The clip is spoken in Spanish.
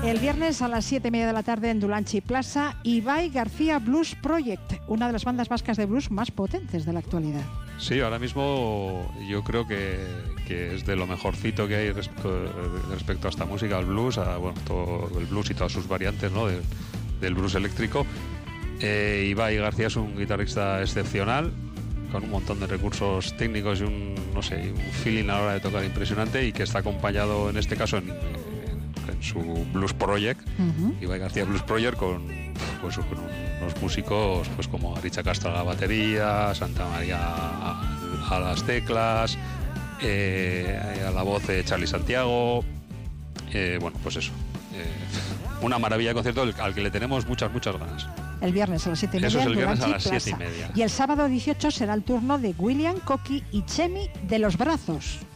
El viernes a las 7:30 de la tarde en Dulantzi Plaza, Ibai García Blues Project, una de las bandas vascas de blues más potentes de la actualidad. Sí, ahora mismo yo creo que es de lo mejorcito que hay respecto a esta música, al blues, todo el blues y todas sus variantes, ¿no? del blues eléctrico. Ibai García es un guitarrista excepcional, con un montón de recursos técnicos y un feeling a la hora de tocar impresionante, y que está acompañado en este caso en su Blues Project, Ibai García Blues Project, con unos músicos pues como Richa Castro a la batería, Santa María a las teclas, a la voz de Charly Santiago, pues eso, una maravilla de concierto al que le tenemos muchas ganas. El viernes a las 7:30. Eso es el viernes a Dulantzi las Plaza. 7:30. Y el sábado 18 será el turno de William, Coqui y Chemi de Los Brazos.